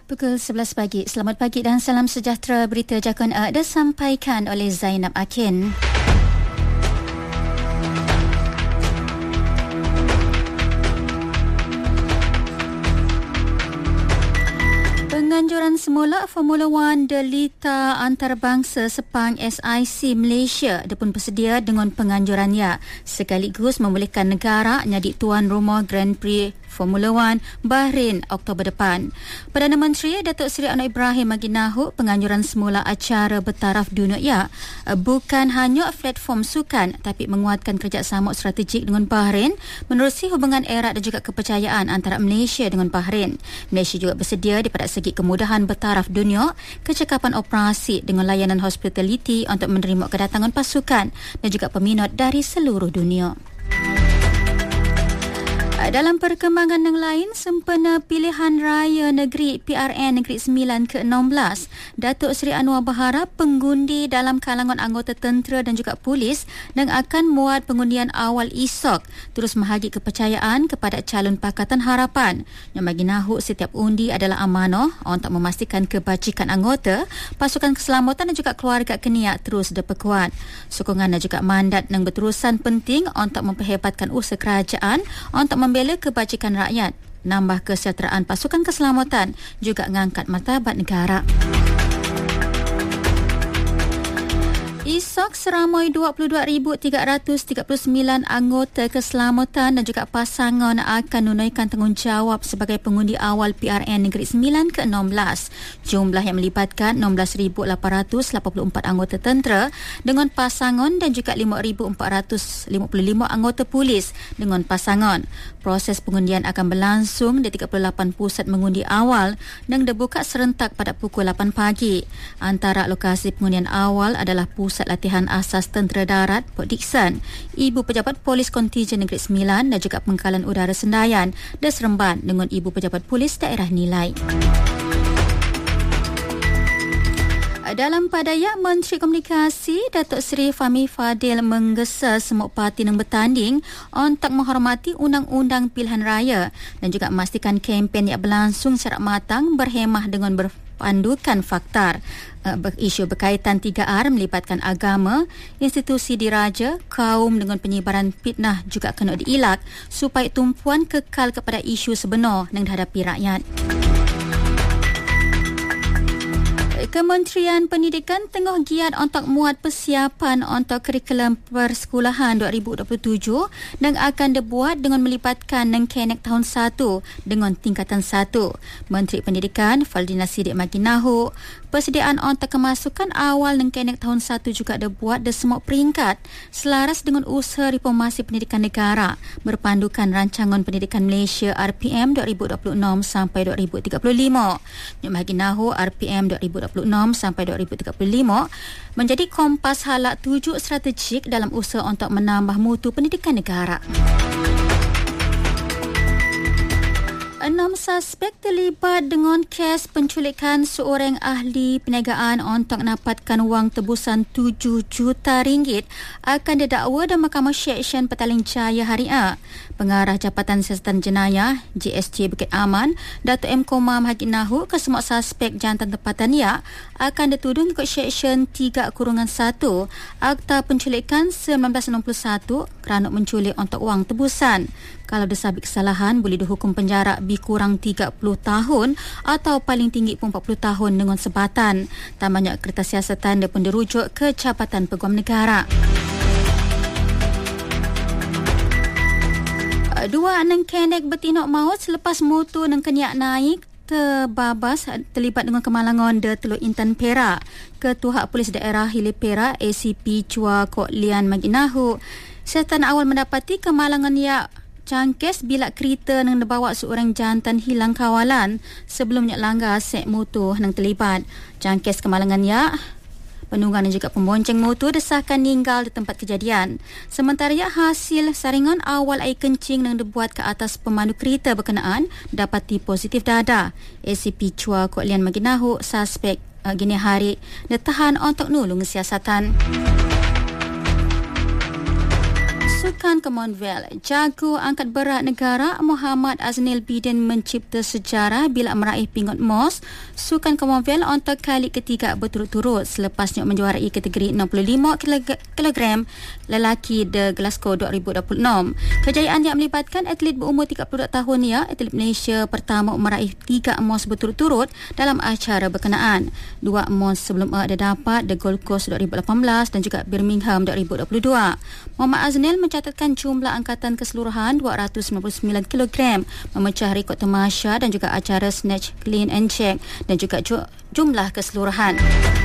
Pukul 11 pagi. Selamat pagi dan salam sejahtera. Berita Jakun A disampaikan oleh Zainab Akin. Penganjuran semula Formula One Delita Antarabangsa Sepang SIC Malaysia dia pun bersedia dengan penganjurannya sekaligus membolehkan negara jadi tuan rumah Grand Prix Formula One Bahrain Oktober depan. Perdana Menteri Datuk Seri Anwar Ibrahim bagi nahu penganjuran semula acara bertaraf dunia bukan hanya platform sukan tapi menguatkan kerjasama strategik dengan Bahrain menerusi hubungan erat dan juga kepercayaan antara Malaysia dengan Bahrain. Malaysia juga bersedia daripada segi kemudahan bertaraf dunia, kecekapan operasi dengan layanan hospitality untuk menerima kedatangan pasukan dan juga peminat dari seluruh dunia. Dalam perkembangan yang lain, sempena pilihan raya negeri PRN Negeri Sembilan ke-16, Datuk Seri Anwar berharap pengundi dalam kalangan anggota tentera dan juga polis yang akan muat pengundian awal esok terus mahagi kepercayaan kepada calon Pakatan Harapan. Yang bagi nahu setiap undi adalah amanah untuk memastikan kebajikan anggota, pasukan keselamatan dan juga keluarga keniat terus diperkuat. Sokongan dan juga mandat yang berterusan penting untuk memperhebatkan usaha kerajaan untuk membela kebajikan rakyat, nambah kesejahteraan pasukan keselamatan, juga mengangkat martabat negara. Esok seramai 22,339 anggota keselamatan dan juga pasangan akan menunaikan tanggungjawab sebagai pengundi awal PRN Negeri Sembilan ke-16. Jumlah yang melibatkan 16,884 anggota tentera dengan pasangan dan juga 5,455 anggota polis dengan pasangan. Proses pengundian akan berlangsung di 38 pusat mengundi awal dan dibuka serentak pada pukul 8 pagi. Antara lokasi pengundian awal adalah Pusat Latihan Asas Tentera Darat Port Dickson, Ibu Pejabat Polis Kontijen Negeri Sembilan dan juga Pengkalan Udara Senayan dan Seremban dengan Ibu Pejabat Polis Daerah Nilai. Dalam padaya, Menteri Komunikasi Datuk Seri Fahmi Fadil menggesa semua parti yang bertanding untuk menghormati undang-undang pilihan raya dan juga memastikan kempen yang berlangsung secara matang berhemah dengan berpandukan fakta. Isu berkaitan 3R melibatkan agama, institusi diraja, kaum dengan penyebaran fitnah juga kena dielak supaya tumpuan kekal kepada isu sebenar yang dihadapi rakyat. Kementerian Pendidikan tengah giat untuk muat persiapan untuk kurikulum persekolahan 2027 dan akan dibuat dengan melibatkan Nengkenek tahun 1 dengan tingkatan 1. Menteri Pendidikan Faldina Siddiq bagi nahu persediaan untuk kemasukan awal Nengkenek tahun 1 juga dibuat di semua peringkat selaras dengan usaha reformasi pendidikan negara berpandukan Rancangan Pendidikan Malaysia RPM 2026 sampai 2035. Yang bagi nahu RPM 2026 sampai 2035 menjadi kompas halak tujuh strategik dalam usaha untuk menambah mutu pendidikan negara. 6 suspek terlibat dengan kes penculikan seorang ahli perniagaan untuk mendapatkan wang tebusan 7 juta ringgit akan didakwa di Mahkamah Seksyen Petaling Jaya hari A. Pengarah Jabatan Siasatan Jenayah JSJ Bukit Aman, Dato' M. Komam Haji Nahu, kesemua suspek jantan tempatan akan dituduh ikut Seksyen 3-1 Akta Penculikan 1961 kerana menculik untuk wang tebusan. Kalau disabit kesalahan, boleh dihukum penjara lebih kurang 30 tahun atau paling tinggi pun 40 tahun dengan sebatan. Tambahnya kereta siasatan dia pun dirujuk ke Jabatan Peguam Negara. Dua Nengkenek bertindak maut selepas motor yang kenyak naik terbabas terlibat dengan kemalangan di Teluk Intan Perak. Ketua Polis Daerah Hilir Perak ACP Chua Kok Lian Maginahu, siasatan awal mendapati kemalangan cangkes bila kereta yang dibawa seorang jantan hilang kawalan sebelumnya langgar set motor yang terlibat. Cangkes kemalangan penunggang dan juga pembonceng motor disahkan meninggal di tempat kejadian. Sementara hasil saringan awal air kencing yang dibuat ke atas pemandu kereta berkenaan dapati positif dadah. ACP Chua Kok Lian Maginahu, suspek gini hari ditahan untuk nulung siasatan. Sukan Commonwealth, jago angkat berat negara Muhammad Aznil Bidin mencipta sejarah bila meraih pingat emas Sukan Commonwealth untuk kali ketiga berturut-turut selepasnya menjuarai kategori 65 kg lelaki di Glasgow 2026. Kejayaan yang melibatkan atlet berumur 32 tahun ia, atlet Malaysia pertama meraih 3 emas berturut-turut dalam acara berkenaan. 2 emas sebelum ada dapat di Gold Coast 2018 dan juga Birmingham 2022. Muhammad Aznil mencatatkan jumlah angkatan keseluruhan 299 kg, memecah rekod tamasya dan juga acara snatch, clean and jerk dan juga jumlah keseluruhan.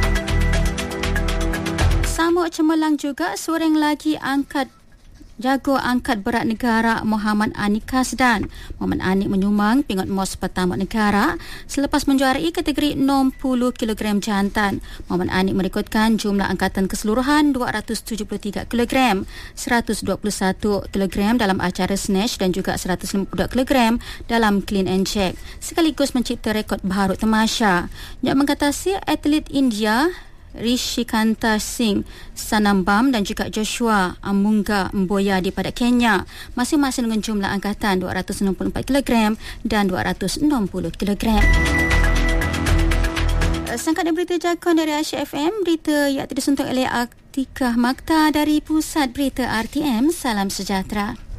Sama cemerlang juga seorang lagi jago angkat berat negara Muhammad Anik Kasdan. Muhammad Anik menyumbang pingat emas pertama negara selepas menjuarai kategori 60 kg jantan. Muhammad Anik merekodkan jumlah angkatan keseluruhan 273 kg, 121 kg dalam acara snatch dan juga 152 kg dalam clean and jerk, sekaligus mencipta rekod baharu tamasya. Yang mengatasi atlet India Rishikanta Singh Sanambam dan juga Joshua Amunga Mboya daripada Kenya, masing-masing dengan jumlah angkatan 264 kg dan 260 kg. Sangkatan berita jakun dari Asia FM, berita yang disuntuk oleh Atika Makta dari Pusat Berita RTM. Salam sejahtera.